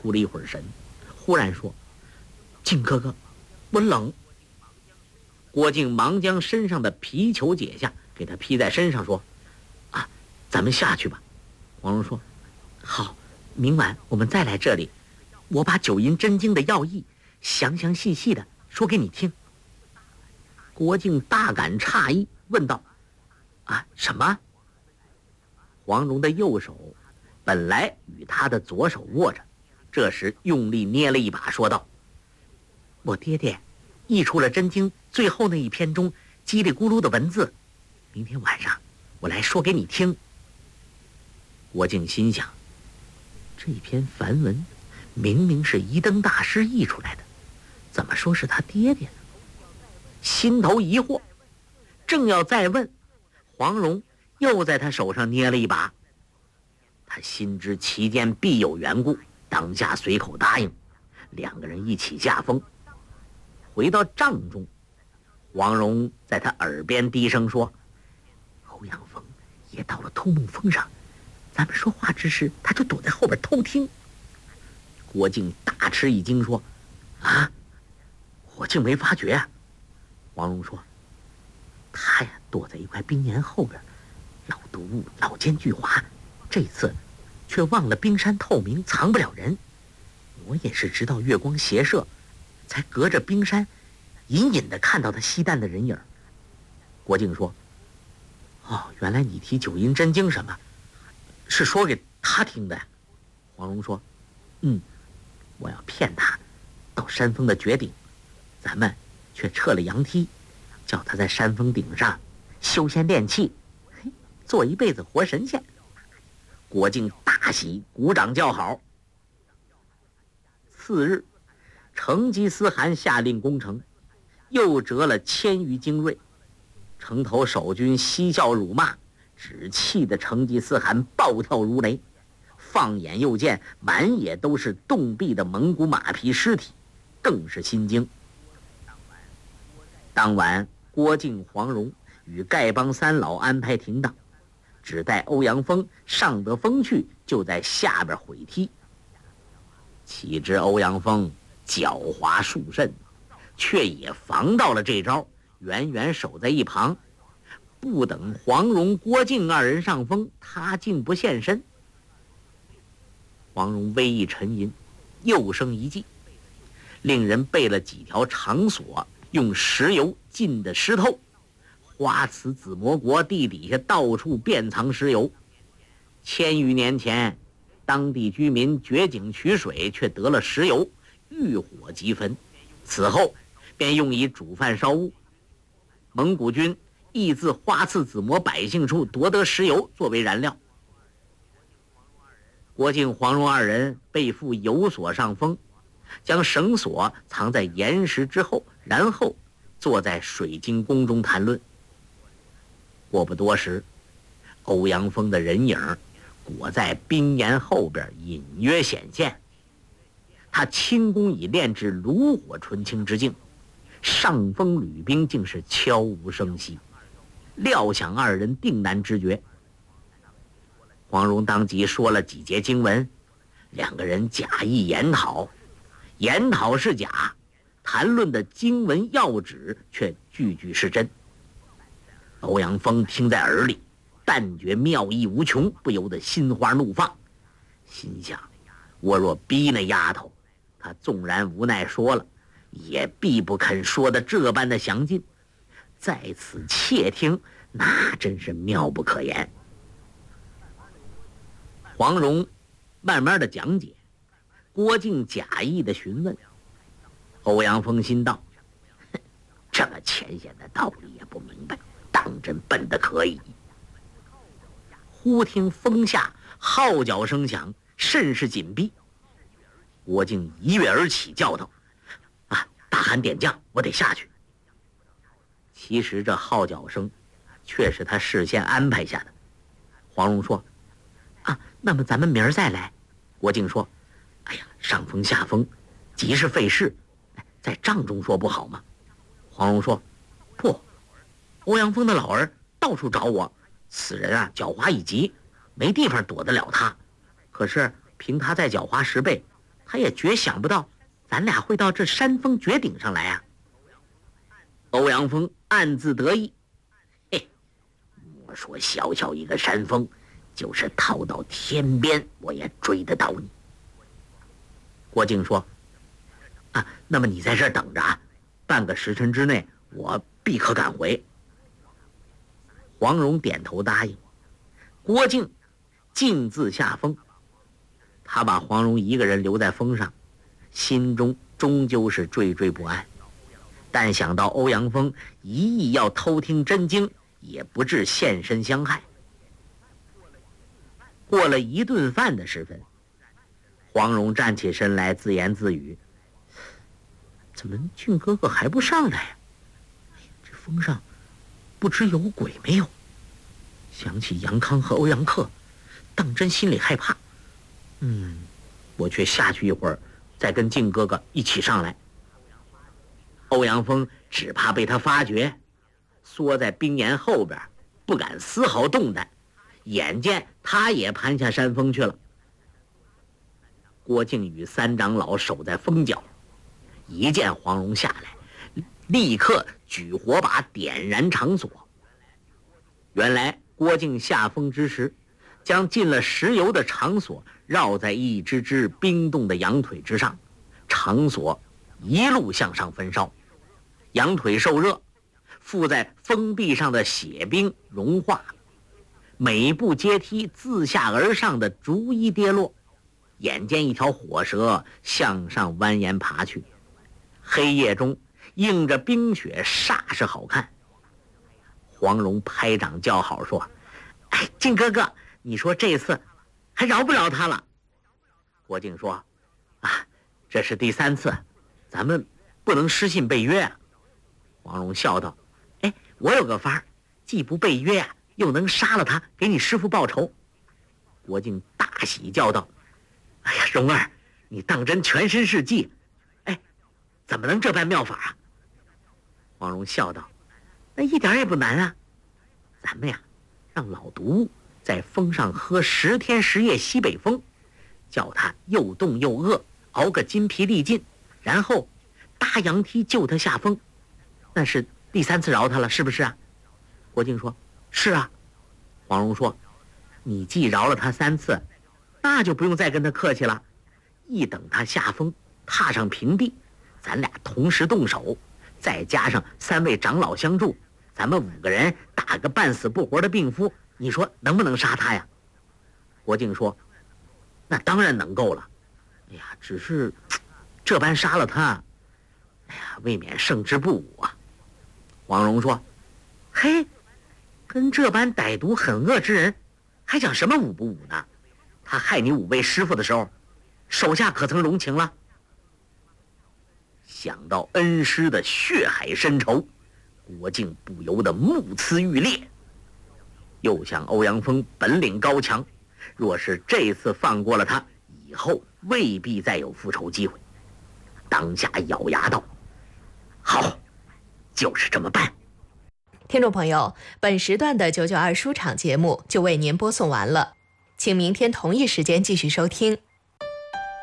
出了一会儿神，忽然说：“靖哥哥，我冷。”郭靖忙将身上的皮裘解下，给他披在身上，说：“啊，咱们下去吧。”黄蓉说：“好，明晚我们再来这里，我把九阴真经的要义详详细细的说给你听。”郭靖大感诧异，问道：“啊，什么？”黄蓉的右手本来与他的左手握着，这时用力捏了一把，说道：“我爹爹译出了真经最后那一篇中叽里咕噜的文字，明天晚上我来说给你听。”郭靖心想，这篇梵文明明是一灯大师译出来的，怎么说是他爹爹呢？心头疑惑，正要再问，黄蓉又在他手上捏了一把。他心知其间必有缘故，当下随口答应，两个人一起下风。回到帐中，黄蓉在他耳边低声说：“欧阳锋也到了兔木峰上，咱们说话之时，他就躲在后边偷听。”郭靖大吃一惊，说：“啊，我竟没发觉啊！”黄蓉说：“他呀，躲在一块冰岩后边，老毒物，老奸巨猾，这次却忘了冰山透明，藏不了人。我也是直到月光斜射，才隔着冰山隐隐地看到他吸弹的人影。”郭靖说：“哦，原来你提九阴真经什么，是说给他听的呀？”黄蓉说：“我要骗他到山峰的绝顶，咱们却撤了阳梯，叫他在山峰顶上修仙练气，做一辈子活神仙。”郭靖大喜，鼓掌叫好。次日，成吉思汗下令攻城，又折了1000余精锐。城头守军嬉笑辱骂，只气得成吉思汗暴跳如雷，放眼又见满也都是冻毙的蒙古马匹尸体，更是心惊。当晚，郭靖、黄蓉与丐帮三老安排停当，只待欧阳锋上得风去，就在下边毁踢。岂知欧阳锋狡猾数甚，却也防到了这招，远远守在一旁，不等黄蓉、郭靖二人上风，他竟不现身。黄蓉微一沉吟，又生一计，令人备了几条长索，用石油浸得湿透，花瓷紫魔国地底下到处遍藏石油。1000余年前，当地居民掘井取水，却得了石油，遇火即焚。此后便用以煮饭烧物。蒙古军亦自花刺紫魔百姓处夺得石油作为燃料。郭靖、黄蓉二人被缚油索上风，将绳索藏在岩石之后，然后坐在水晶宫中谈论。过不多时，欧阳锋的人影裹在冰岩后边隐约显现。他轻功已练至炉火纯青之境，上风履冰竟是悄无声息，料想二人定难知觉。黄蓉当即说了几节经文，两个人假意研讨，研讨是假，谈论的经文要旨却句句是真。欧阳锋听在耳里，但觉妙意无穷，不由得心花怒放，心想：我若逼那丫头，她纵然无奈说了，也必不肯说的这般的详尽，在此窃听，那真是妙不可言。黄蓉慢慢的讲解，郭靖假意的询问。欧阳锋心道：这么浅显的道理也不明白，当真笨得可以。忽听峰下号角声响，甚是紧逼。郭靖一跃而起，叫道：大汗点将，我得下去。其实这号角声却是他事先安排下的。黄蓉说：那么咱们明儿再来。郭靖说：上风下风，极是费事，在帐中说不好吗？黄蓉说：不，欧阳锋的老儿到处找我，此人狡猾以极，没地方躲得了他。可是凭他再狡猾10倍， 他也绝想不到咱俩会到这山峰绝顶上来啊。欧阳锋暗自得意，嘿，我说小小一个山峰，就是逃到天边，我也追得到你。郭靖说：“啊，那么你在这儿等着啊，半个时辰之内，我必可赶回。”黄蓉点头答应。郭靖径自下峰，他把黄蓉一个人留在峰上，心中终究是惴惴不安。但想到欧阳锋一意要偷听真经，也不至现身相害。过了一顿饭的时分，黄蓉站起身来，自言自语：“怎么靖哥哥还不上来呀？这峰上不知有鬼没有？”想起杨康和欧阳克，当真心里害怕。我却下去一会儿，再跟靖哥哥一起上来。欧阳锋只怕被他发觉，缩在冰岩后边，不敢丝毫动弹。眼见他也攀下山峰去了。郭靖与三长老守在峰角，一见黄蓉下来，立刻举火把点燃场所。原来郭靖下峰之时，将进了石油的场所绕在一只只冰冻的羊腿之上，场所一路向上焚烧，羊腿受热，附在峰壁上的血冰融化，每一步阶梯自下而上的逐一跌落。眼见一条火蛇向上蜿蜒爬去，黑夜中映着冰雪，煞是好看。黄蓉拍掌叫好说：“哎，靖哥哥，你说这次还饶不饶他了？”郭靖说：“啊，这是第3次，咱们不能失信背约啊。”黄蓉笑道：“哎，我有个法儿，既不背约啊，又能杀了他，给你师父报仇。”郭靖大喜叫道：“哎呀，蓉儿，你当真全身是技，哎，怎么能这般妙法啊？”黄蓉笑道：“那一点也不难啊，咱们呀，让老毒在峰上喝10天10夜西北风，叫他又冻又饿，熬个筋疲力尽，然后搭羊梯救他下峰，那是第3次饶他了，是不是啊？”郭靖说：“是啊。”黄蓉说：“你既饶了他3次，那就不用再跟他客气了。一等他下峰，踏上平地，咱俩同时动手，再加上3位长老相助，咱们5个人打个半死不活的病夫，你说能不能杀他呀？”郭靖说：“那当然能够了。哎呀，只是这般杀了他，哎呀，未免胜之不武啊。”黄蓉说：“嘿，跟这般歹毒狠恶之人，还讲什么武不武呢？他害你5位师傅的时候，手下可曾容情了？”想到恩师的血海深仇，郭靖不由得目眦欲裂。又想欧阳锋本领高强，若是这次放过了他，以后未必再有复仇机会。当下咬牙道：“好，就是这么办。” 听众朋友，本时段的992书场节目就为您播送完了，请明天同一时间继续收听。